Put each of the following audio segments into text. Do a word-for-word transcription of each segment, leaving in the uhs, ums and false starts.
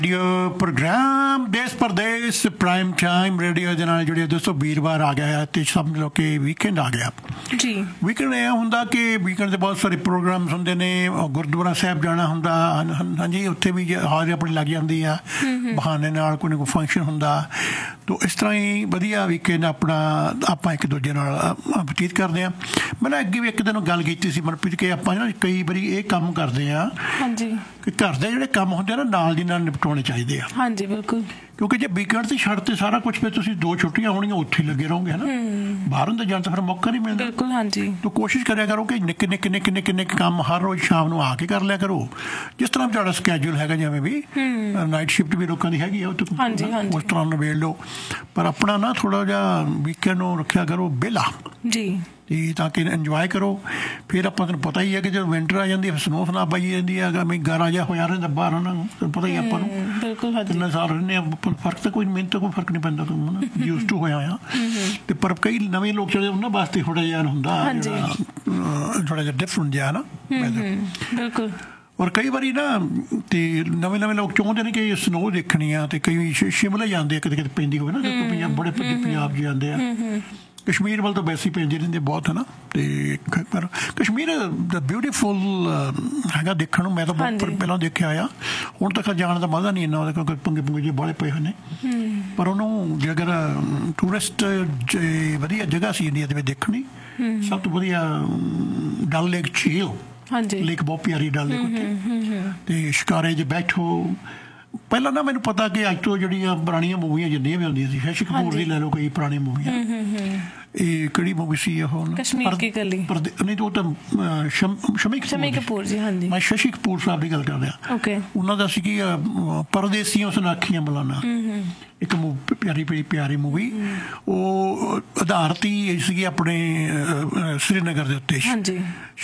Radio programme ਦੇਸ਼ Pradesh prime time radio ਦੇ ਨਾਲ ਜੁੜੇ ਦੋਸਤੋ ਵੀਰਵਾਰ ਆ ਗਿਆ ਤੇ ਸਮਝ ਲਓ ਕਿ ਵੀਕਐਂਡ ਆ ਗਿਆ ਜੀ। ਵੀਕਐਂਡ ਇਹ ਹੁੰਦਾ ਕਿ ਵੀਕਐਂਡ 'ਤੇ ਬਹੁਤ ਸਾਰੇ ਪ੍ਰੋਗਰਾਮਸ ਹੁੰਦੇ ਨੇ। ਗੁਰਦੁਆਰਾ ਸਾਹਿਬ ਜਾਣਾ ਹੁੰਦਾ, ਹਾਂਜੀ ਉੱਥੇ ਵੀ ਹਾਜ਼ਰੀ ਆਪਣੀ ਲੱਗ ਜਾਂਦੀ ਆ ਬਹਾਨੇ ਨਾਲ, ਕੋਈ ਨਾ ਕੋਈ ਫੰਕਸ਼ਨ ਹੁੰਦਾ। ਤੋ ਇਸ ਤਰ੍ਹਾਂ ਹੀ ਵਧੀਆ ਵੀਕਐਂਡ ਆਪਣਾ ਆਪਾਂ ਇੱਕ ਦੂਜੇ ਨਾਲ ਬਤੀਤ ਕਰਦੇ ਹਾਂ। ਮੈਂ ਨਾ ਅੱਗੇ ਵੀ ਇੱਕ ਦਿਨ ਗੱਲ ਕੀਤੀ ਸੀ ਮਨਪ੍ਰੀਤ ਕਿ ਆਪਾਂ ਨਾ ਕਈ ਵਾਰੀ ਇਹ ਕੰਮ ਕਰਦੇ ਹਾਂ ਹਾਂਜੀ ਕਿ ਘਰ ਦੇ ਜਿਹੜੇ ਕੰਮ ਹੁੰਦੇ ਨਾ ਨਾਲ ਦੀ ਨਾਲ ਨਿਪਟਾਉਣੇ ਚਾਹੀਦੇ ਆ। ਹਾਂਜੀ ਬਿਲਕੁਲ, ਕਿਉਂਕਿ ਜੇ ਵੀਕਐਂਡ ਤੇ ਛੱਡ ਤੇ ਸਾਰਾ ਕੁਛ ਫਿਰ ਤੁਸੀਂ ਦੋ ਛੁੱਟੀਆਂ ਹੋਣੀਆਂ ਉੱਥੇ ਹੀ ਲੱਗੇ ਰਹੋਗੇ ਹਨਾ, ਬਾਹਰ ਅੰਦਰ ਜਾਣ ਤਾਂ ਫਿਰ ਮੌਕਾ ਨਹੀਂ ਮਿਲਦਾ। ਬਿਲਕੁਲ ਹਾਂਜੀ। ਤਾਂ ਕੋਸ਼ਿਸ਼ ਕਰਿਆ ਕਰੋ ਕਿ ਨਿੱਕੇ ਨਿੱਕੇ ਨਿੱਕੇ ਨਿੱਕੇ ਨਿੱਕੇ ਕੰਮ ਹਰ ਰੋਜ਼ ਸ਼ਾਮ ਨੂੰ ਆ ਕੇ ਕਰ ਲਿਆ ਕਰੋ। ਜਿਸ ਤਰ੍ਹਾਂ ਤੁਹਾਡਾ ਸਕੈਜੂਲ ਹੈਗਾ, ਜਿਵੇਂ ਵੀ ਨਾਈਟ ਸ਼ਿਫਟ ਵੀ ਲੋਕਾਂ ਦੀ ਹੈਗੀ ਆ, ਉਸ ਤਰ੍ਹਾਂ ਨਿਬੇੜ ਲਓ। ਪਰ ਆਪਣਾ ਨਾ ਥੋੜ੍ਹਾ ਜਿਹਾ ਵੀਕਐਂਡ ਨੂੰ ਰੱਖਿਆ ਕਰੋ ਵਿਹਲਾ ਜੀ, ਤਾਂ ਕਿ ਇੰਜੋਏ ਕਰੋ। ਫਿਰ ਆਪਾਂ ਤੁਹਾਨੂੰ ਪਤਾ ਹੀ ਹੈ ਕਿ ਜਦੋਂ ਵਿੰਟਰ ਆ ਜਾਂਦੀ ਹੈ ਫਿਰ ਸਨੋ ਸਨਾਪ ਆਈ ਜਾਂਦੀ ਹੈ, ਮੈਂ ਗਾਰਾ ਜਿਹਾ ਹੋਇਆ ਰਹਿੰਦਾ ਬਾਹਰ, ਉਹਨਾਂ ਨੂੰ ਤੁਹਾਨੂੰ ਪਤਾ ਹੀ ਆਪਾਂ ਨੂੰ ਬਿਲਕੁਲ ਕਿੰਨੇ ਸਾਲ ਰਹਿੰਦੇ ਆ, ਫਰਕ ਤਾਂ ਕੋਈ ਮੈਨੂੰ ਤਾਂ ਕੋਈ ਫਰਕ ਨਹੀਂ ਪੈਂਦਾ, ਯੂਜ਼ ਟੂ ਹੋਇਆ ਆ। ਤੇ ਪਰ ਕਈ ਨਵੇਂ ਲੋਕ ਜਿਹੜੇ ਉਹਨਾਂ ਵਾਸਤੇ ਥੋੜ੍ਹਾ ਜਿਹਾ ਹੁੰਦਾ, ਥੋੜ੍ਹਾ ਜਿਹਾ ਡਿਫਰੈਂਟ ਜਿਹਾ ਨਾ ਬਿਲਕੁਲ। ਔਰ ਕਈ ਵਾਰੀ ਨਾ ਤੇ ਨਵੇਂ ਨਵੇਂ ਲੋਕ ਚਾਹੁੰਦੇ ਨੇ ਕਿ ਸਨੋ ਦੇਖਣੀ ਆ, ਤੇ ਕਈ ਸ਼ਿਮਲੇ ਜਾਂਦੇ ਆ ਕਿਤੇ ਕਿਤੇ ਪੈਂਦੀ ਹੋਵੇ ਨਾ, ਪੰਜਾਬ ਬੜੇ ਪੰਜਾਬ 'ਚ ਜਾਂਦੇ ਆ। ਕਸ਼ਮੀਰ ਵੱਲ ਤਾਂ ਵੈਸੇ ਹੀ ਪੈਂਦੇ ਰਹਿੰਦੇ ਬਹੁਤ ਹੈ ਨਾ। ਤੇ ਪਰ ਕਸ਼ਮੀਰ ਦਾ ਬਿਊਟੀਫੁਲ ਹੈਗਾ ਦੇਖਣ ਨੂੰ। ਮੈਂ ਤਾਂ ਬਹੁਤ ਪਹਿਲਾਂ ਦੇਖਿਆ ਆ, ਹੁਣ ਤੱਕ ਜਾਣ ਦਾ ਮਜ਼ਾ ਨਹੀਂ ਇੰਨਾ ਉਹਦੇ, ਕਿਉਂਕਿ ਪੰਗੇ ਪੁੰਗੇ ਜਿਹੇ ਬਾਹਲੇ ਪਏ ਹੋਏ ਨੇ। ਪਰ ਉਹਨੂੰ ਜੇ ਅਗਰ ਟੂਰਿਸਟ ਵਧੀਆ ਜਗ੍ਹਾ ਸੀ ਇੰਡੀਆ ਦੇ ਵਿੱਚ ਦੇਖਣੀ, ਸਭ ਤੋਂ ਵਧੀਆ ਡਲ ਲੇਕ ਝੀਲ, ਲੇਕ ਬਹੁਤ ਪਿਆਰੀ ਡਲ ਲੇਕ ਉੱਥੇ। ਤੇ ਸ਼ਿਕਾਰੇ 'ਚ ਬੈਠੋ। ਪਹਿਲਾਂ ਨਾ ਮੈਨੂੰ ਪਤਾ ਕਿ ਅੱਜ ਤੋਂ ਜਿਹੜੀਆਂ ਪੁਰਾਣੀਆਂ ਮੂਵੀਆਂ ਜਿੰਨੀਆਂ ਵੀ ਹੁੰਦੀਆਂ ਸੀ, ਸ਼ਸ਼ੀ ਕਪੂਰ ਦੀ ਲੈ ਲਓ ਕਈ ਪੁਰਾਣੀ ਮੂਵੀਆਂ, ਇਹ ਕਿਹੜੀ ਮੂਵੀ ਸੀ ਉਹ ਕਸ਼ਮੀਰ ਕੀ ਗਲੀ, ਨਹੀਂ ਤਾਂ ਉਹ ਤਾਂ ਸ਼ਮੀ ਕਪੂਰ ਜੀ। ਹਾਂਜੀ, ਮੈਂ ਸ਼ਸ਼ੀ ਕਪੂਰ ਸਾਹਿਬ ਦੀ ਗੱਲ ਕਰ ਰਿਹਾ। ਓਕੇ, ਉਹਨਾਂ ਦਾ ਸੀ ਕਿ ਪਰਦੇਸੀਆਂ ਸੁਨਾਖੀਆਂ ਮਲਾਨਾ, ਇੱਕ ਪਿਆਰੀ ਪਿਆਰੀ ਮੂਵੀ। ਉਹ ਆਧਾਰਿਤ ਹੀ ਸੀਗੀ ਆਪਣੇ ਸ੍ਰੀਨਗਰ ਦੇ ਉੱਤੇ। ਹਾਂਜੀ,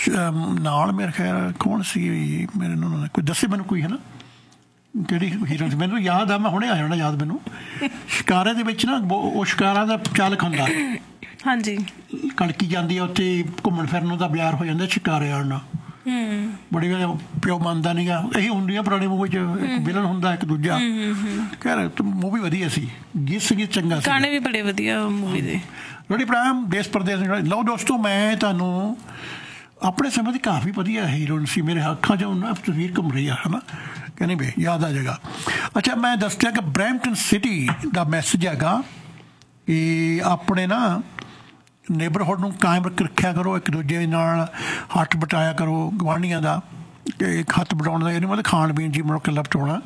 ਨਾਲ ਮੇਰੇ ਖਿਆਲ ਕੌਣ ਸੀ ਮੇਰੇ ਨੂੰ ਕੋਈ ਦੱਸੇ ਮੈਨੂੰ ਕੋਈ ਹੈ ਨਾ, ਕਿਹੜੀ ਹੀਰੋਇਨ ਮੈਨੂੰ ਯਾਦ ਆ, ਮੈਂ ਹੁਣੇ ਆ ਜਾਣਾ ਯਾਦ ਮੈਨੂੰ। ਸ਼ਿਕਾਰੇ ਦੇ ਵਿੱਚ ਨਾ ਉਹ ਸ਼ਿਕਾਰਾ ਦਾ ਚਾਲਕ ਹੁੰਦਾ, ਹਾਂਜੀ, ਕੜਕੀ ਜਾਂਦੀ ਆ ਉੱਥੇ ਘੁੰਮਣ ਫਿਰਨ ਨੂੰ ਤਾਂ ਬਿਆਰ ਹੋ ਜਾਂਦਾ ਸ਼ਿਕਾਰੇ ਆਉਣ ਨਾਲ। ਬੜੀ ਵਾਰ ਪਿਓ ਮੰਨਦਾ ਨੀ ਗਾ, ਇਹੀ ਹੁੰਦੀਆਂ ਪੁਰਾਣੀ ਮੂਵੀ 'ਚ, ਇੱਕ ਵਿਲਨ ਹੁੰਦਾ ਇੱਕ ਦੂਜਾ। ਖੈਰ ਮੂਵੀ ਵਧੀਆ ਸੀ, ਗੀਤ ਸੰਗੀਤ ਚੰਗਾ ਸੀ, ਗਾਣੇ ਵੀ ਬੜੇ ਵਧੀਆ ਮੂਵੀ ਦੇ। ਰੇਡੀਓ ਪ੍ਰੋਗਰਾਮ ਦੇਸ਼ ਪ੍ਰਦੇਸ਼। ਲਓ ਦੋਸਤੋ, ਮੈਂ ਤੁਹਾਨੂੰ ਆਪਣੇ ਸਮੇਂ ਦੀ ਕਾਫੀ ਵਧੀਆ ਹੀਰੋਇਨ ਸੀ, ਮੇਰੇ ਅੱਖਾਂ 'ਚ ਉਹਨਾਂ ਤਸਵੀਰ ਘੁੰਮ ਰਹੀ ਆ ਹੈ ਨਾ, ਕਹਿੰਦੇ ਬਈ ਯਾਦ ਆ ਜਾਏਗਾ। ਅੱਛਾ, ਮੈਂ ਦੱਸਿਆ ਕਿ ਬਰੈਂਪਟਨ ਸਿਟੀ ਦਾ ਮੈਸੇਜ ਹੈਗਾ ਕਿ ਆਪਣੇ ਨਾ ਨੇਬਰਹੁੱਡ ਨੂੰ ਕਾਇਮ ਰੱਖਿਆ ਕਰੋ, ਇੱਕ ਦੂਜੇ ਨਾਲ ਹੱਥ ਵਟਾਇਆ ਕਰੋ ਗੁਆਂਢੀਆਂ ਦਾ। ਕਿ ਇੱਕ ਹੱਥ ਵਟਾਉਣ ਦਾ ਇਹ ਨਹੀਂ ਮਤਲਬ ਖਾਣ ਪੀਣ 'ਚ ਹੀ ਮੁੜ ਕੇ ਲਪਟਾਉਣਾ,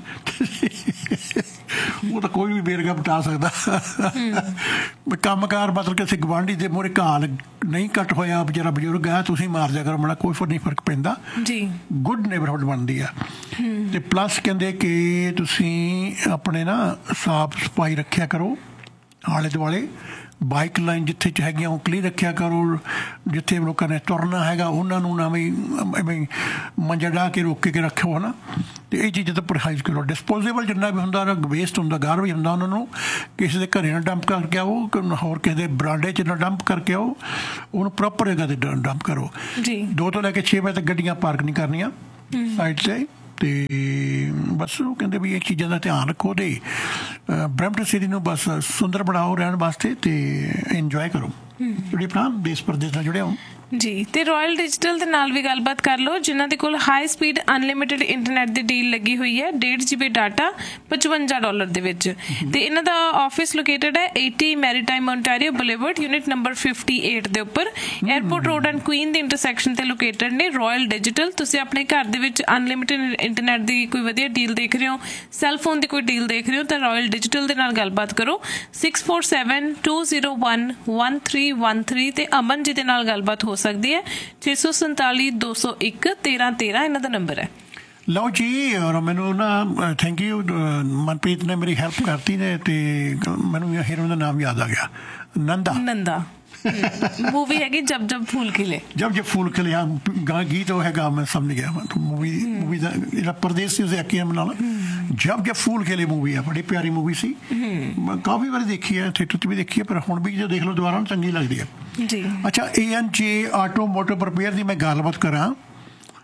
ਉਹ ਤਾਂ ਕੋਈ ਵੀ ਬੇਰਗਾ ਵਟਾ ਸਕਦਾ। ਕੰਮ ਕਾਰ ਮਤਲਬ ਕਿਸੇ ਗੁਆਂਢੀ ਦੇ ਮੂਹਰੇ ਘਾਲ ਨਹੀਂ ਕੱਟ ਹੋਇਆ, ਵਿਚਾਰਾ ਬਜ਼ੁਰਗ ਆ, ਤੁਸੀਂ ਮਾਰ ਜਾ ਕਰੋ ਮਾੜਾ, ਕੋਈ ਨਹੀਂ ਫਰਕ ਪੈਂਦਾ ਜੀ। ਗੁੱਡ ਨੇਬਰਹੁੱਡ ਬਣਦੀ ਆ। ਤੇ ਪਲੱਸ ਕਹਿੰਦੇ ਕਿ ਤੁਸੀਂ ਆਪਣੇ ਨਾ ਸਾਫ਼ ਸਫਾਈ ਰੱਖਿਆ ਕਰੋ, ਆਲੇ ਦੁਆਲੇ ਬਾਈਕ ਲਾਈਨ ਜਿੱਥੇ 'ਚ ਹੈਗੀਆਂ ਉਹ ਕਲੀਅਰ ਰੱਖਿਆ ਕਰੋ। ਜਿੱਥੇ ਲੋਕਾਂ ਨੇ ਤੁਰਨਾ ਹੈਗਾ ਉਹਨਾਂ ਨੂੰ ਨਾ ਵੀ ਐਵੇਂ ਮੰਜਾ ਡਾ ਕੇ ਰੋਕ ਕੇ ਰੱਖੋ ਹੈ ਨਾ। ਅਤੇ ਇਹ ਚੀਜ਼ਾਂ ਤਾਂ ਪਰਹੇਜ਼ ਕਰੋ। ਡਿਸਪੋਜ਼ੇਬਲ ਜਿੰਨਾ ਵੀ ਹੁੰਦਾ ਵੇਸਟ ਹੁੰਦਾ, ਗਾਰਬੇਜ ਹੁੰਦਾ, ਉਹਨਾਂ ਨੂੰ ਕਿਸੇ ਦੇ ਘਰੇ ਨਾ ਡੰਪ ਕਰਕੇ ਆਓ, ਹੋਰ ਕਿਸੇ ਦੇ ਬਰਾਂਡੇ 'ਚ ਨਾ ਡੰਪ ਕਰਕੇ ਆਓ, ਉਹਨੂੰ ਪ੍ਰੋਪਰ ਜਗ੍ਹਾ 'ਤੇ ਡੰਪ ਕਰੋ ਜੀ। ਦੋ ਤੋਂ ਲੈ ਕੇ ਛੇ ਵਜੇ ਤੱਕ ਗੱਡੀਆਂ ਪਾਰਕ ਨਹੀਂ ਕਰਨੀਆਂ ਸਾਈਡ 'ਤੇ। ਅਤੇ ਬਸ ਉਹ ਕਹਿੰਦੇ ਵੀ ਇਹ ਚੀਜ਼ਾਂ ਦਾ ਧਿਆਨ ਰੱਖੋ ਅਤੇ ਬਰੈਂਪਟਨ ਸਿਟੀ ਨੂੰ ਬਸ ਸੁੰਦਰ ਬਣਾਓ ਰਹਿਣ ਵਾਸਤੇ ਅਤੇ ਇੰਜੋਏ ਕਰੋ। ਜਿਹੜੇ ਆਪਣਾ ਦੇਸ਼ ਪ੍ਰਦੇਸ਼ ਨਾਲ ਜੁੜੇ ਹੋ ਜੀ। ਤੇ ਰਾਇਲ ਡਿਜੀਟਲ ਦੇ ਨਾਲ ਵੀ ਗੱਲਬਾਤ ਕਰ ਲਓ, ਜਿਨ੍ਹਾਂ ਦੇ ਕੋਲ ਹਾਈ ਸਪੀਡ ਅਨਲਿਮਿਟਿਡ ਇੰਟਰਨੈਟ ਦੀ ਡੀਲ ਲੱਗੀ ਹੋਈ ਹੈ, ਡੇਢ ਜੀ ਬੀ ਡਾਟਾ ਪਚਵੰਜਾ ਡਾਲਰ ਦੇ ਵਿੱਚ। ਤੇ ਇਹਨਾਂ ਦਾ ਆਫਿਸ ਲੋਕੇਟਡ ਹੈ eighty maritime Ontario boulevard, unit number fifty eight ਦੇ ਉੱਪਰ, ਏਅਰਪੋਰਟ ਰੋਡ ਐਂਡ ਕੁਈਨ ਦੇ ਇੰਟਰਸੈਕਸ਼ਨ ਤੇ ਲੋਕੇਟਡ ਨੇ ਰਾਇਲ ਡਿਜੀਟਲ। ਤੁਸੀਂ ਆਪਣੇ ਘਰ ਦੇ ਵਿੱਚ ਅਨਲਿਮਿਟਿਡ ਇੰਟਰਨੈਟ ਦੀ ਕੋਈ ਵਧੀਆ ਡੀਲ ਦੇਖ ਰਹੇ ਹੋ, ਸੈੱਲ ਫੋਨ ਦੀ ਕੋਈ ਡੀਲ ਦੇਖ ਰਹੇ ਹੋ, ਤਾਂ ਰਾਇਲ ਡਿਜੀਟਲ ਦੇ ਨਾਲ ਗੱਲਬਾਤ ਕਰੋ। Six four seven two zero one one three one three ਤੇ ਅਮਨ ਜੀ ਦੇ ਨਾਲ ਗੱਲਬਾਤ ਹੋ ਸਕਦੀ ਹੈ। ਛੇ ਸੌ ਸੰਤਾਲੀ ਦੋ ਸੌ ਇੱਕ ਤੇਰਾਂ ਤੇਰਾਂ ਇਹਨਾਂ ਦਾ ਨੰਬਰ ਹੈ। ਲਓ ਜੀ, ਔਰ ਮੈਨੂੰ ਨਾ ਥੈਂਕ ਯੂ, ਮਨਪ੍ਰੀਤ ਨੇ ਮੇਰੀ ਹੈਲਪ ਕਰਤੀ ਨੇ, ਅਤੇ ਮੈਨੂੰ ਹੀਰੋਇਨ ਦਾ ਨਾਮ ਯਾਦ ਆ ਗਿਆ, ਨੰਦਾ। ਨੰਦਾ मूवी हैगी जब जब फूल खिले, जब जब फूल खिले। हाँ, गा गीत वो हैगा, मैं समझ गया। मूवी मूवी दा परदेस से आके हम नाल जब जब फूल खिले मूवी है, बड़ी प्यारी मूवी सी। मैं काफ़ी बार देखी है, थिएटर च भी देखी है, पर हुण भी जो देख लो दोबारा चंगी लगती है जी। अच्छा, A N J auto motor repair की मैं गलबात करा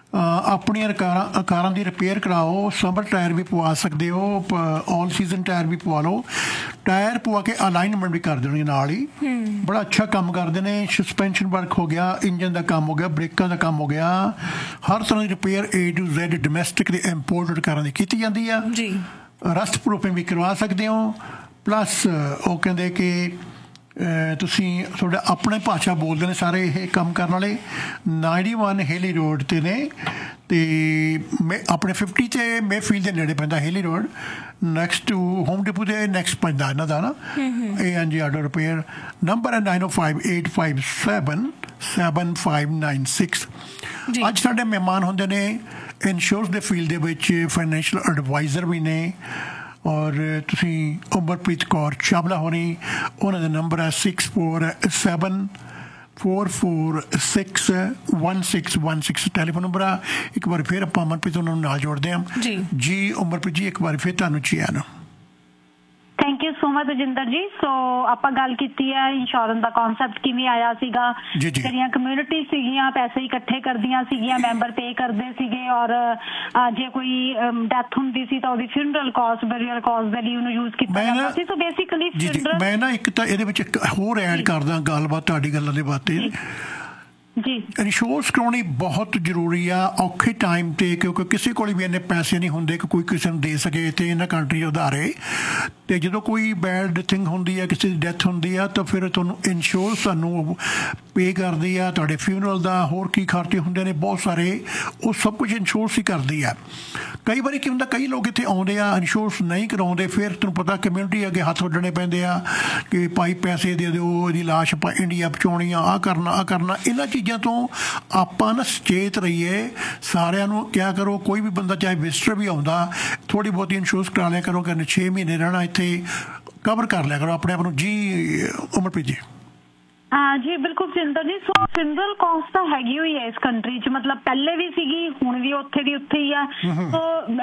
ਆਪਣੀਆਂ ਕਾਰਾਂ ਕਾਰਾਂ ਦੀ ਰਿਪੇਅਰ ਕਰਾਓ, ਸਮਰ ਟਾਇਰ ਵੀ ਪਵਾ ਸਕਦੇ ਹੋ, ਆਲ ਸੀਜ਼ਨ ਟਾਇਰ ਵੀ ਪਵਾ ਲਓ, ਟਾਇਰ ਪਵਾ ਕੇ ਅਲਾਈਨਮੈਂਟ ਵੀ ਕਰ ਦੇਣੀ ਨਾਲ ਹੀ। ਬੜਾ ਅੱਛਾ ਕੰਮ ਕਰਦੇ ਨੇ। ਸਸਪੈਂਸ਼ਨ ਵਰਕ ਹੋ ਗਿਆ, ਇੰਜਨ ਦਾ ਕੰਮ ਹੋ ਗਿਆ, ਬ੍ਰੇਕਾਂ ਦਾ ਕੰਮ ਹੋ ਗਿਆ, ਹਰ ਤਰ੍ਹਾਂ ਦੀ repair A to Z domestic ਤੇ ਇੰਪੋਰਟਡ ਕਾਰਾਂ ਦੀ ਕੀਤੀ ਜਾਂਦੀ ਆ ਜੀ। ਰਸਟ ਪ੍ਰੂਫਿੰਗ ਵੀ ਕਰਵਾ ਸਕਦੇ ਹੋ। ਪਲੱਸ ਉਹ ਕਹਿੰਦੇ ਕਿ ਤੁਸੀਂ ਤੁਹਾਡਾ ਆਪਣੀ ਭਾਸ਼ਾ ਬੋਲਦੇ ਨੇ ਸਾਰੇ ਇਹ ਕੰਮ ਕਰਨ ਵਾਲੇ। ਨਾਈਨਟੀ ਵਨ ਹੇਲੀ ਰੋਡ 'ਤੇ ਨੇ ਅਤੇ ਮੇ ਆਪਣੇ ਫਿਫਟੀ 'ਤੇ ਮੇਫੀਲਡ ਦੇ ਨੇੜੇ ਪੈਂਦਾ Haley road, next to home depot ਦੇ ਨੈਕਸਟ ਪੈਂਦਾ ਇਹਨਾਂ ਦਾ ਨਾ ਏ ਐਨ ਜੀ ਆਟੋ ਰਿਪੇਅਰ। ਨੰਬਰ ਹੈ ਨਾਈਨ ਓ five eight five seven seven five nine six. ਅੱਜ ਸਾਡੇ ਮਹਿਮਾਨ ਹੁੰਦੇ ਨੇ ਇੰਸ਼ੋਰੈਂਸ ਦੇ ਫੀਲਡ ਦੇ ਵਿੱਚ ਫਾਈਨੈਂਸ਼ੀਅਲ ਐਡਵਾਈਜ਼ਰ ਵੀ ਨੇ, ਔਰ ਤੁਸੀਂ ਅਮਰਪ੍ਰੀਤ ਕੌਰ ਚਾਵਲਾ ਹੋਣੀ, ਉਹਨਾਂ ਦਾ ਨੰਬਰ ਹੈ six four seven four four six one six one six telephone number ਆ। ਇੱਕ ਵਾਰ ਫਿਰ ਆਪਾਂ ਅਮਰਪ੍ਰੀਤ ਉਹਨਾਂ ਨੂੰ ਨਾਲ ਜੋੜਦੇ ਹਾਂ ਜੀ। ਅਮਰਪ੍ਰੀਤ ਜੀ ਇੱਕ ਵਾਰ ਫਿਰ ਤੁਹਾਨੂੰ ਜੀ ਆਇਆਂ। Thank you so much Rajinder ji. ਸੋ ਆਪਾਂ ਗੱਲ ਕੀਤੀ ਹੈ ਇੰਸ਼ੋਰੈਂਸ ਦਾ ਕਨਸੈਪਟ ਕਿਵੇਂ ਆਇਆ ਸੀਗਾ। ਜਿਹੜੀਆਂ ਕਮਿਊਨਿਟੀ ਸੀਗੀਆਂ ਪੈਸੇ ਇਕੱਠੇ ਕਰਦੀਆਂ ਸੀਗੀਆਂ, ਮੈਂਬਰ ਪੇ ਕਰਦੇ ਸੀਗੇ, ਔਰ ਜੇ ਕੋਈ ਡੈਥ ਹੁੰਦੀ ਸੀ ਤਾਂ ਉਹਦੀ ਫਿਊਨਰਲ ਕਾਸਟ, ਬੈਰੀਅਲ ਕਾਸਟ ਦੇ ਲਈ ਉਹਨੂੰ ਯੂਜ਼ ਕੀਤਾ ਜਾਂਦਾ ਸੀ। ਸੋ ਬੇਸਿਕਲੀ ਮੈਂ ਨਾ ਇੱਕ ਤਾਂ ਇਹਦੇ ਵਿੱਚ ਇੱਕ ਹੋਰ ਐਡ ਕਰਦਾ ਗੱਲਬਾਤ ਤੁਹਾਡੀ ਗੱਲਾਂ ਦੇ ਬਾਤੇ ਜੀ। ਇੰਸ਼ੋਰੈਂਸ ਕਰਾਉਣੀ ਬਹੁਤ ਜ਼ਰੂਰੀ ਆ ਔਖੇ ਟਾਈਮ 'ਤੇ, ਕਿਉਂਕਿ ਕਿਸੇ ਕੋਲ ਵੀ ਇੰਨੇ ਪੈਸੇ ਨਹੀਂ ਹੁੰਦੇ ਕਿ ਕੋਈ ਕਿਸੇ ਨੂੰ ਦੇ ਸਕੇ ਅਤੇ ਇਹਨਾਂ ਕੰਟਰੀ ਉਧਾਰੇ। ਅਤੇ ਜਦੋਂ ਕੋਈ ਬੈਡ ਥਿੰਗ ਹੁੰਦੀ ਆ, ਕਿਸੇ ਦੀ ਡੈਥ ਹੁੰਦੀ ਆ, ਤਾਂ ਫਿਰ ਤੁਹਾਨੂੰ ਇੰਸ਼ੋਰੈਂਸ ਤੁਹਾਨੂੰ ਪੇ ਕਰਦੀ ਆ। ਤੁਹਾਡੇ ਫਿਊਨਰਲ ਦਾ ਹੋਰ ਕੀ ਖਰਚੇ ਹੁੰਦੇ ਨੇ ਬਹੁਤ ਸਾਰੇ, ਉਹ ਸਭ ਕੁਝ ਇੰਸ਼ੋਰੈਂਸ ਹੀ ਕਰਦੀ ਆ। ਕਈ ਵਾਰੀ ਕੀ ਹੁੰਦਾ, ਕਈ ਲੋਕ ਇੱਥੇ ਆਉਂਦੇ ਆ ਇੰਸ਼ੋਰੈਂਸ ਨਹੀਂ ਕਰਾਉਂਦੇ, ਫਿਰ ਤੁਹਾਨੂੰ ਪਤਾ ਕਮਿਊਨਿਟੀ ਅੱਗੇ ਹੱਥ ਵੱਢਣੇ ਪੈਂਦੇ ਆ ਕਿ ਭਾਈ ਪੈਸੇ ਦੇ ਦਿਓ, ਇਹਦੀ ਲਾਸ਼ ਆਪਾਂ ਇੰਡੀਆ ਪਹੁੰਚਾਉਣੀ ਆ, ਆਹ ਕਰਨਾ ਆਹ ਕਰਨਾ। ਇਹਨਾਂ ਚੀਜ਼ਾਂ ਤੋਂ ਆਪਾਂ ਨਾ ਸੁਚੇਤ ਰਹੀਏ। ਸਾਰਿਆਂ ਨੂੰ ਕਿਆ ਕਰੋ, ਕੋਈ ਵੀ ਬੰਦਾ ਚਾਹੇ ਵਿਜ਼ਟਰ ਵੀ ਆਉਂਦਾ, ਥੋੜ੍ਹੀ ਬਹੁਤੀ ਇੰਸ਼ੋਰੈਂਸ ਕਰਾ ਲਿਆ ਕਰੋ, ਕਹਿੰਦੇ ਛੇ ਮਹੀਨੇ ਰਹਿਣਾ ਇੱਥੇ, ਕਵਰ ਕਰ ਲਿਆ ਕਰੋ ਆਪਣੇ ਆਪ ਨੂੰ ਜੀ। ਅਮਰਪ੍ਰੀਤ ਜੀ ਜੀ ਬਿਲਕੁਲ ਸਿੰਦਰ ਜੀ। ਸੋ ਫਿਊਨਰਲ ਕਾਸਟ ਤਾਂ ਹੈਗੀ ਹੋਈ ਹੈ ਇਸ ਕੰਟਰੀ 'ਚ, ਮਤਲਬ ਪਹਿਲੇ ਵੀ ਸੀਗੀ, ਹੁਣ ਵੀ ਉੱਥੇ ਦੀ ਉੱਥੇ ਹੀ ਆ। ਸੋ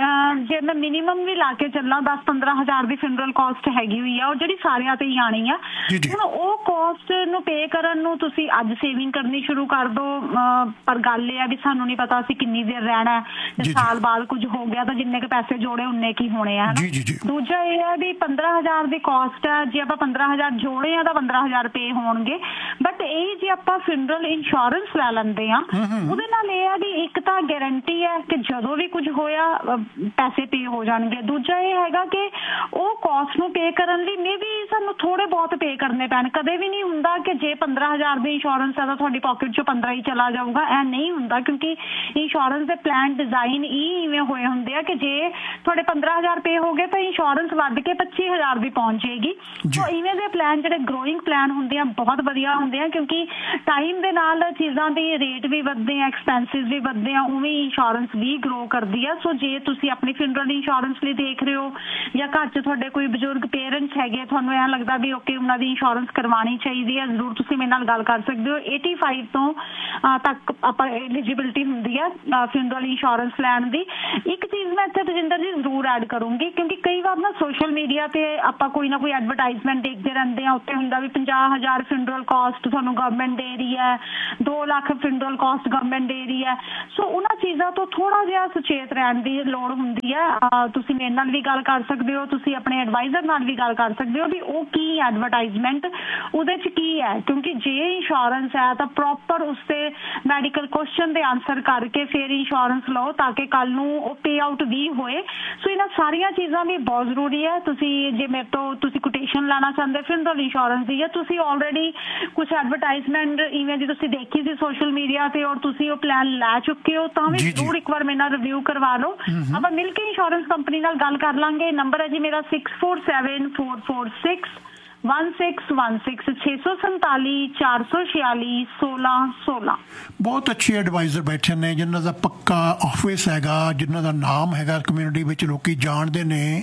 ਜੇ ਮੈਂ ਮਿਨੀਮਮ ਵੀ ਲਾ ਕੇ ਚੱਲਾਂ ਦਸ ਪੰਦਰਾਂ ਹਜ਼ਾਰ ਦੀ ਫਿਊਨਰਲ ਕਾਸਟ ਹੈਗੀ ਹੋਈ ਆ, ਉਹ ਜਿਹੜੀ ਸਾਰਿਆਂ ਤੇ ਹੀ ਆਣੀ ਆ। ਹੁਣ ਉਹ ਕਾਸਟ ਨੂੰ ਪੇ ਕਰਨ ਨੂੰ ਤੁਸੀਂ ਅੱਜ ਸੇਵਿੰਗ ਕਰਨੀ ਸ਼ੁਰੂ ਕਰ ਦਿਓ, ਪਰ ਗੱਲ ਇਹ ਆ ਵੀ ਸਾਨੂੰ ਨਹੀਂ ਪਤਾ ਅਸੀਂ ਕਿੰਨੀ ਦੇਰ ਰਹਿਣਾ। ਜੇ ਸਾਲ ਬਾਅਦ ਕੁਝ ਹੋ ਗਿਆ ਤਾਂ ਜਿੰਨੇ ਕੁ ਪੈਸੇ ਜੋੜੇ ਉਨੇ ਕੀ ਹੋਣੇ ਆ। ਦੂਜਾ ਇਹ ਹੈ ਵੀ ਪੰਦਰਾਂ ਹਜ਼ਾਰ ਦੀ ਕਾਸਟ ਆ, ਜੇ ਆਪਾਂ ਪੰਦਰਾਂ ਹਜ਼ਾਰ ਜੋੜੇ ਆ ਤਾਂ ਪੰਦਰਾਂ ਹਜ਼ਾਰ ਪੇ ਹੋਣਗੇ। ਬਟ ਇਹ ਜੇ ਆਪਾਂ ਫਿਊਨਰਲ ਇੰਸ਼ੋਰੈਂਸ ਲੈ ਲੈਂਦੇ ਆ, ਉਹਦੇ ਨਾਲ ਇਹ ਆ ਵੀ ਇੱਕ ਤਾਂ ਗਾਰੰਟੀ ਹੈ ਕਿ ਜਦੋਂ ਵੀ ਕੁਝ ਹੋਇਆ ਪੈਸੇ ਪੇ ਹੋ ਜਾਣਗੇ। ਦੂਜਾ ਇਹ ਹੈਗਾ ਕਿ ਉਹ ਕਾਸਟ ਨੂੰ ਪੇ ਕਰਨ ਲਈ ਮੇ ਵੀ ਸਾਨੂੰ ਥੋੜੇ ਬਹੁਤ ਪੇ ਕਰਨੇ ਪੈਣ। ਕਦੇ ਵੀ ਨਹੀਂ ਹੁੰਦਾ ਕਿ ਜੇ ਪੰਦਰਾਂ ਹਜ਼ਾਰ ਦੀ ਇੰਸ਼ੋਰੈਂਸ ਹੈ ਤਾਂ ਤੁਹਾਡੀ ਪਾਕਟ 'ਚੋਂ ਪੰਦਰਾਂ ਹੀ ਚਲਾ ਜਾਊਗਾ, ਇਹ ਨਹੀਂ ਹੁੰਦਾ। ਕਿਉਂਕਿ ਇੰਸ਼ੋਰੈਂਸ ਦੇ ਪਲਾਨ ਡਿਜ਼ਾਈਨ ਹੀ ਇਵੇਂ ਹੋਏ ਹੁੰਦੇ ਆ ਕਿ ਜੇ ਤੁਹਾਡੇ ਪੰਦਰਾਂ ਹਜ਼ਾਰ ਪੇ ਹੋ ਗਏ ਤਾਂ ਇੰਸ਼ੋਰੈਂਸ ਵੱਧ ਕੇ ਪੱਚੀ ਹਜ਼ਾਰ ਦੀ ਪਹੁੰਚ ਜਾਏਗੀ। ਸੋ ਇਵੇਂ ਦੇ ਪਲਾਨ ਜਿਹੜੇ ਗਰੋਇੰਗ ਪਲਾਨ ਹੁੰਦੇ ਆ ਬਹੁਤ ਵਧੀਆ ਹੁੰਦੇ ਆ, ਕਿਉਂਕਿ ਟਾਈਮ ਦੇ ਨਾਲ ਚੀਜ਼ਾਂ ਦੇ ਰੇਟ ਵੀ ਵੱਧਦੇ ਆ, ਐਕਸਪੈਂਸਿਸ ਵੀ ਵੱਧਦੇ ਆ, ਉਵੇਂ ਇੰਸ਼ੋਰੈਂਸ ਵੀ ਗਰੋ ਕਰਦੀ ਆ। ਸੋ ਜੇ ਤੁਸੀਂ ਆਪਣੀ ਫਿਊਨਰਲ ਇੰਸ਼ੋਰੈਂਸ ਲਈ ਦੇਖ ਰਹੇ ਹੋ ਜਾਂ ਘਰ 'ਚ ਤੁਹਾਡੇ ਕੋਈ ਬਜ਼ੁਰਗ ਪੇਰੈਂਟਸ ਹੈਗੇ, ਤੁਹਾਨੂੰ ਐਂ ਲੱਗਦਾ ਵੀ ਓਕੇ ਉਹਨਾਂ ਦੀ ਇੰਸ਼ੋਰੈਂਸ ਕਰਵਾਉਣੀ ਚਾਹੀਦੀ ਹੈ, ਜ਼ਰੂਰ ਤੁਸੀਂ ਮੇਰੇ ਨਾਲ ਗੱਲ ਕਰ ਸਕਦੇ ਹੋ। ਏਟੀ ਫਾਈਵ ਤੋਂ ਤੱਕ ਆਪਾਂ ਐਲੀਜੀਬਿਲਿਟੀ ਹੁੰਦੀ ਹੈ ਫਿਊਨਰਲ ਇੰਸ਼ੋਰੈਂਸ ਲੈਣ ਦੀ। ਇੱਕ ਚੀਜ਼ ਮੈਂ ਇੱਥੇ ਰਜਿੰਦਰ ਜੀ ਜ਼ਰੂਰ ਐਡ ਕਰੂੰਗੀ, ਕਿਉਂਕਿ ਕਈ ਵਾਰ ਨਾ ਸੋਸ਼ਲ ਮੀਡੀਆ ਤੇ ਆਪਾਂ ਕੋਈ ਨਾ ਕੋਈ ਐਡਵਰਟਾਈਜ਼ਮੈਂਟ ਦੇਖਦੇ ਰਹਿੰਦੇ ਆ, ਉੱਤੇ ਹੁੰਦਾ ਵੀ ਪੰਜਾਹ ਹਜ਼ਾਰ ਫਿਊਨਰਲ ਕਾਸਟ ਤੁਹਾਨੂੰ ਗਵਰਨਮੈਂਟ ਦੇ ਰਹੀ ਹੈ, ਦੋ ਲੱਖ ਫਿਊਨਰਲ ਕਾਸਟ ਗਵਰਨਮੈਂਟ ਦੇ ਰਹੀ ਹੈ। ਸੋ ਉਹਨਾਂ ਚੀਜ਼ਾਂ ਤੋਂ ਥੋੜਾ ਜਿਹਾ ਸੁਚੇਤ ਰਹਿਣ ਦੀ ਲੋੜ ਹੁੰਦੀ ਹੈ। ਤੁਸੀਂ ਮੇਰੇ ਨਾਲ ਵੀ ਗੱਲ ਕਰ ਸਕਦੇ ਹੋ, ਤੁਸੀਂ ਆਪਣੇ ਐਡਵਾਈਜ਼ਰ ਨਾਲ ਵੀ ਗੱਲ ਕਰ ਸਕਦੇ ਹੋ ਵੀ ਉਹ ਕੀ ਐਡਵਰਟਾਈਜ਼ਮੈਂਟ ਉਹਦੇ 'ਚ ਕੀ ਹੈ। ਕਿਉਂਕਿ ਜੇ ਇੰਸ਼ੋਰੈਂਸ ਹੈ ਤਾਂ ਪ੍ਰੋਪਰ ਉਸ ਤੇ ਮੈਡੀਕਲ ਕੁਐਸਚਨ ਦੇ ਆਨਸਰ ਕਰਕੇ ਫਿਰ ਇੰਸ਼ੋਰੈਂਸ ਲਓ ਤਾਂ ਕਿ ਕੱਲ ਨੂੰ ਉਹ ਪੇ ਆਊਟ ਵੀ ਹੋਏ। ਸੋ ਇਹਨਾਂ ਸਾਰੀਆਂ ਚੀਜ਼ਾਂ ਵੀ ਬਹੁਤ ਜ਼ਰੂਰੀ ਹੈ। ਤੁਸੀਂ ਜੇ ਮੇਰੇ ਤੋਂ ਤੁਸੀਂ ਕੋਟੇਸ਼ਨ ਲੈਣਾ ਚਾਹੁੰਦੇ ਫਿਊਨਰਲ ਇੰਸ਼ੋਰੈਂਸ ਦੀ, ਜਾਂ ਤੁਸੀਂ ਆਲਰੇਡੀ ਕੁਝ ਐਡਵਰਟਾਈਜ਼ਮੈਂਟ ਇਵੇਂ ਦੀ ਤੁਸੀਂ ਦੇਖੀ ਸੀ ਸੋਸ਼ਲ ਮੀਡੀਆ ਤੇ ਔਰ ਤੁਸੀਂ ਉਹ ਪਲਾਨ ਲੈ ਚੁੱਕੇ ਹੋ, ਤਾਂ ਵੀ ਜ਼ਰੂਰ ਇੱਕ ਵਾਰ ਮੇਰੇ ਨਾਲ ਰਿਵਿਊ ਕਰਵਾ ਲਓ। ਆਪਾਂ ਮਿਲ ਕੇ ਇੰਸ਼ੋਰੈਂਸ ਕੰਪਨੀ ਨਾਲ ਗੱਲ ਕਰ ਲਾਂਗੇ। ਨੰਬਰ ਹੈ ਜੀ ਮੇਰਾ six four seven four four six one six one six छे सौ संताली चार सौ छियाली सोलह सोलह। बहुत अच्छे एडवाइजर बैठे ने जिन्हों का पक्का ऑफिस हैगा, जिन्हों का नाम हैगा कम्यूनिटी विच लोकी जानते ने।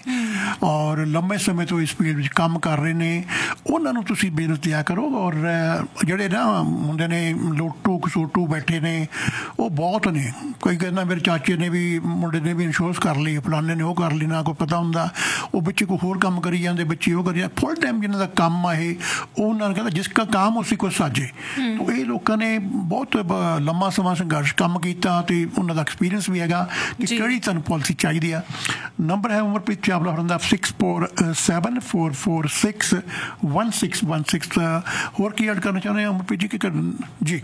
ਔਰ ਲੰਮੇ ਸਮੇਂ ਤੋਂ ਇਸ ਫੀਲਡ ਵਿੱਚ ਕੰਮ ਕਰ ਰਹੇ ਨੇ, ਉਹਨਾਂ ਨੂੰ ਤੁਸੀਂ ਬਿਜ਼ਨਸ ਦਿਆ ਕਰੋ। ਔਰ ਜਿਹੜੇ ਨਾ ਮੁੰਡੇ ਨੇ ਲੋਟੂ ਕਸੋਟੂ ਬੈਠੇ ਨੇ ਉਹ ਬਹੁਤ ਨੇ। ਕੋਈ ਕਹਿੰਦਾ ਮੇਰੇ ਚਾਚੇ ਨੇ ਵੀ ਮੁੰਡੇ ਨੇ ਵੀ ਇੰਸ਼ੋਰੈਂਸ ਕਰ ਲਈ, ਫਲਾਣੇ ਨੇ ਉਹ ਕਰ ਲਈ, ਨਾ ਕੋਈ ਪਤਾ ਹੁੰਦਾ ਉਹ ਬੱਚੇ ਕੋਈ ਹੋਰ ਕੰਮ ਕਰੀ ਜਾਂਦੇ, ਬੱਚੇ ਉਹ ਕਰੀ ਜਾਂਦੇ। ਫੁੱਲ ਟਾਈਮ ਜਿਹਨਾਂ ਦਾ ਕੰਮ ਆ ਇਹ, ਉਹਨਾਂ ਨੇ ਕਹਿੰਦਾ ਜਿਸ ਕਾ ਕੰਮ ਉਸੇ ਕੋ ਸਾਜੇ। ਇਹ ਲੋਕਾਂ ਨੇ ਬਹੁਤ ਲੰਮਾ ਸਮਾਂ ਸੰਘਰਸ਼ ਕੰਮ ਕੀਤਾ ਤੇ ਉਹਨਾਂ ਦਾ ਐਕਸਪੀਰੀਅੰਸ ਵੀ ਹੈਗਾ ਕਿ ਕਿਹੜੀ ਤੁਹਾਨੂੰ ਪਾਲਿਸੀ ਚਾਹੀਦੀ ਆ। ਨੰਬਰ ਹੈ ਅਮਰਪ੍ਰੀਤ ਚਾਵਲਾ ਹੋਰਾਂ ਦਾ six four seven four four six one six one six. ਹੋਰ ਕੀ ਐਡ ਕਰਨਾ ਚਾਹੁੰਦੇ ਅਮਰਪ੍ਰੀਤ ਜੀ? ਕੀ ਕਰਨ ਜੀ?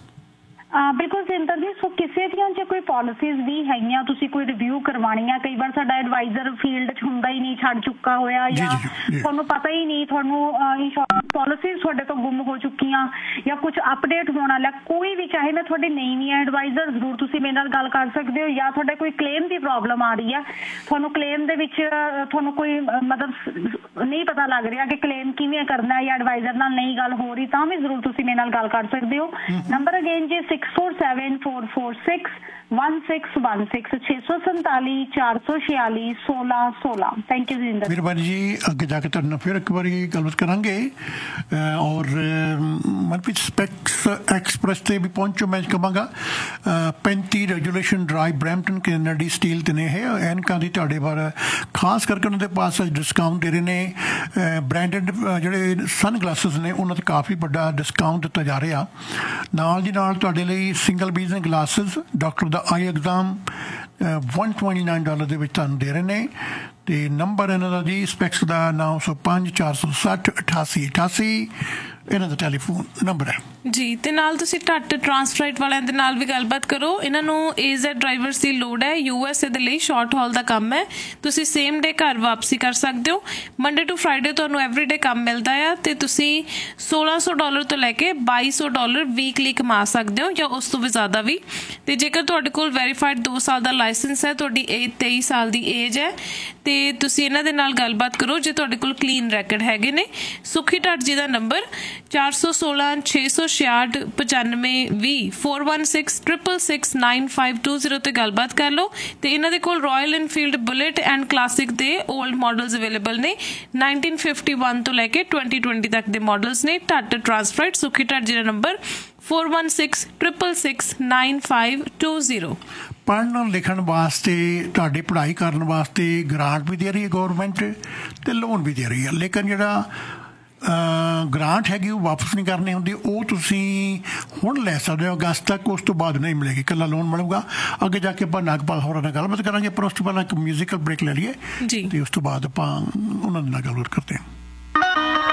ਬਿਲਕੁਲ ਸਿੰਦਰ ਜੀ, ਸੋ ਕਿਸੇ ਦੀਆਂ ਜੇ ਕੋਈ ਪਾਲਿਸੀਜ਼ ਵੀ ਹੈਗੀਆਂ, ਤੁਸੀਂ ਕੋਈ ਰਿਵਿਊ ਕਰਵਾਉਣੀ ਆ, ਕਈ ਵਾਰ ਸਾਡਾ ਐਡਵਾਈਜ਼ਰ ਫੀਲਡ 'ਚ ਹੁੰਦਾ ਹੀ ਨਹੀਂ, ਛੱਡ ਚੁੱਕਾ ਹੋਇਆ, ਜਾਂ ਤੁਹਾਨੂੰ ਪਤਾ ਹੀ ਨਹੀਂ, ਤੁਹਾਨੂੰ ਇੰਸ਼ੋਰੈਂਸ ਪਾਲਿਸੀਜ਼ ਤੁਹਾਡੇ ਤੋਂ ਗੁੰਮ ਹੋ ਚੁੱਕੀਆਂ ਜਾਂ ਕੁਝ ਅਪਡੇਟ ਹੋਣ ਵਾਲਾ, ਕੋਈ ਵੀ ਚਾਹੇ ਮੈਂ ਤੁਹਾਡੀ ਨਹੀਂ ਵੀ ਐਡਵਾਈਜ਼ਰ, ਜ਼ਰੂਰ ਤੁਸੀਂ ਮੇਰੇ ਨਾਲ ਗੱਲ ਕਰ ਸਕਦੇ ਹੋ। ਜਾਂ ਤੁਹਾਡੇ ਕੋਈ ਕਲੇਮ ਦੀ ਪ੍ਰੋਬਲਮ ਆ ਰਹੀ ਹੈ, ਤੁਹਾਨੂੰ ਕਲੇਮ ਦੇ ਵਿੱਚ ਤੁਹਾਨੂੰ ਕੋਈ ਮਤਲਬ ਨਹੀਂ ਪਤਾ ਲੱਗ ਰਿਹਾ ਕਿ ਕਲੇਮ ਕਿਵੇਂ ਕਰਨਾ ਜਾਂ ਐਡਵਾਈਜ਼ਰ ਨਾਲ ਨਹੀਂ ਗੱਲ ਹੋ ਰਹੀ, ਤਾਂ ਵੀ ਜ਼ਰੂਰ ਤੁਸੀਂ ਮੇਰੇ ਨਾਲ ਗੱਲ ਕਰ ਸਕਦੇ ਹੋ। Number again G six four seven four four six one six one six ਛੇ ਸੌ ਸੰਤਾਲੀ ਚਾਰ ਸੌ ਛਿਆਲੀ ਸੋਲਾਂ ਸੋਲਾਂ। Thank you Jinder. ਮਿਹਰਬਾਨੀ ਜੀ। ਅੱਗੇ ਜਾ ਕੇ ਤੁਹਾਡੇ ਨਾਲ ਫਿਰ ਇੱਕ ਵਾਰੀ ਗੱਲਬਾਤ ਕਰਾਂਗੇ। ਔਰ ਮਨਪ੍ਰੀਤ ਸਪੈਕਸ ਐਕਸਪ੍ਰੈਸ ਤੇ ਵੀ ਪਹੁੰਚੋ। ਮੈਂ ਕਹਾਂਗਾ ਪੈਂਤੀ regulation drive Brampton Kennedy steel ਤੇ ਨੇ ਇਹ ਐਨਕਾਂ ਦੀ ਤੁਹਾਡੇ ਬਾਰੇ ਖਾਸ ਕਰਕੇ ਉਹਨਾਂ ਦੇ ਪਾਸ ਡਿਸਕਾਊਂਟ ਦੇ ਰਹੇ ਨੇ। ਬ੍ਰਾਂਡਡ ਜਿਹੜੇ ਸਨ ਗਲਾਸਿਸ ਨੇ ਉਹਨਾਂ 'ਤੇ ਕਾਫੀ ਵੱਡਾ ਡਿਸਕਾਊਂਟ ਦਿੱਤਾ ਜਾ ਰਿਹਾ। ਨਾਲ ਦੀ ਨਾਲ ਤੁਹਾਡੇ ਲਈ ਸਿੰਗਲ ਵਿਜ਼ਨ ਗਲਾਸਿਸ ਡਾਕਟਰ ਦਾ ਆਈ exam one twenty nine dollar ਦੇ ਵਿੱਚ ਤੁਹਾਨੂੰ ਦੇ ਰਹੇ ਨੇ। ਤੇ ਨੰਬਰ ਇਹਨਾਂ ਦਾ ਜੀ ਸਪੈਕਸ ਦਾ ਨੌ ਸੌ ਪੰਜ ਚਾਰ ਸੌ ਸੱਠ ਅਠਾਸੀ ਅਠਾਸੀ ਇਹਨਾਂ ਦਾ ਟੈਲੀਫੋਨ ਨੰਬਰ ਹੈ ਜੀ। ਤੇ ਨਾਲ ਤੁਸੀਂ ਟੱਟ ਟਰਾਂਸਫਰਾਈਟ ਵਾਲਿਆਂ ਦੇ ਨਾਲ ਵੀ ਗੱਲਬਾਤ ਕਰੋ। ਇਹਨਾਂ ਨੂੰ ਏਜ਼ੈਡ ਡਰਾਈਵਰਸ ਦੀ ਲੋੜ ਹੈ। ਯੂ ਐਸ ਏ ਦੇ ਲਈ ਸ਼ਾਰਟ ਹਾਲ ਦਾ ਕੰਮ ਹੈ। ਤੁਸੀਂ ਸੇਮ ਡੇ ਘਰ ਵਾਪਸੀ ਕਰ ਸਕਦੇ ਹੋ। ਮੰਡੇ ਟੂ ਫਰਾਈਡੇ ਤੁਹਾਨੂੰ ਐਵਰੀਡੇ ਕੰਮ ਮਿਲਦਾ ਆ ਤੇ ਤੁਸੀਂ ਸੋਲਾਂ ਸੌ ਡਾਲਰ ਤੋਂ ਲੈ ਕੇ ਬਾਈ ਸੌ ਡਾਲਰ ਵੀਕਲੀ ਕਮਾ ਸਕਦੇ ਹੋ ਜਾਂ ਉਸ ਤੋਂ ਵੀ ਜ਼ਿਆਦਾ ਵੀ। ਤੇ ਜੇਕਰ ਤੁਹਾਡੇ ਕੋਲ ਵੈਰੀਫਾਈਡ ਦੋ ਸਾਲ ਦਾ ਲਾਇਸੈਂਸ ਹੈ, ਤੁਹਾਡੀ ਏਜ ਤੇਈ ਸਾਲ ਦੀ ਏਜ ਹੈ, ਤੇ ਤੁਸੀਂ ਇਹਨਾਂ ਦੇ ਨਾਲ ਗੱਲਬਾਤ ਕਰੋ ਜੇ ਤੁਹਾਡੇ ਕੋਲ ਕਲੀਨ ਰੈਕਡ ਹੈਗੇ ਨੇ। ਸੁਖੀ ਢੱਟ ਜੀ ਦਾ ਨੰਬਰ ਚਾਰ ਸੌ ਸੋਲਾਂ ਛੇ ਸੌ ਛਿਆਹਠ ਪਚਾਨਵੇਂ ਵੀਹ four one six triple six nine five two zero ਤੇ ਗੱਲਬਾਤ ਕਰ ਲਓ। ਤੇ ਇਹਨਾਂ ਦੇ ਕੋਲ royal Enfield bullet and classic ਦੇ ਓਲਡ ਮਾਡਲਸ ਅਵੇਲੇਬਲ ਨੇ। ਨਾਈਨਟੀਨ ਫਿਫਟੀ ਵਨ ਤੋਂ ਲੈ ਕੇ ਟਵੈਂਟੀ ਟਵੈਂਟੀ ਤੱਕ ਦੇ ਮਾਡਲਸ ਨੇ। ਢੱਟ ਟਰਾਂਸਫਰਾਈਟ ਸੁਖੀ ਢੱਟ ਜੀ ਦਾ number four one six triple six nine five two zero. ਪੜ੍ਹਨ ਲਿਖਣ ਵਾਸਤੇ, ਤੁਹਾਡੀ ਪੜ੍ਹਾਈ ਕਰਨ ਵਾਸਤੇ ਗ੍ਰਾਂਟ ਵੀ ਦੇ ਰਹੀ ਹੈ ਗੌਰਮੈਂਟ ਤੇ ਲੋਨ ਵੀ ਦੇ ਰਹੀ ਹੈ। ਲੇਕਿਨ ਜਿਹੜਾ ਗ੍ਰਾਂਟ ਹੈਗੀ ਉਹ ਵਾਪਸ ਨਹੀਂ ਕਰਨੀ ਹੁੰਦੀ, ਉਹ ਤੁਸੀਂ ਹੁਣ ਲੈ ਸਕਦੇ ਹੋ ਅਗਸਤ ਤੱਕ, ਉਸ ਤੋਂ ਬਾਅਦ ਨਹੀਂ ਮਿਲੇਗੀ, ਇਕੱਲਾ ਲੋਨ ਮਿਲੂਗਾ। ਅੱਗੇ ਜਾ ਕੇ ਆਪਾਂ ਨਾਗਪਾਲ ਹੋਰਾਂ ਨਾਲ ਗੱਲਬਾਤ ਕਰਾਂਗੇ, ਪਰ ਉਸ ਤੋਂ ਪਹਿਲਾਂ ਇੱਕ ਮਿਊਜ਼ੀਕਲ ਬ੍ਰੇਕ ਲੈ ਲਈਏ ਜੀ, ਤੇ ਉਸ ਤੋਂ ਬਾਅਦ ਆਪਾਂ ਉਹਨਾਂ ਦੇ ਨਾਲ ਗੱਲਬਾਤ ਕਰਦੇ ਹਾਂ।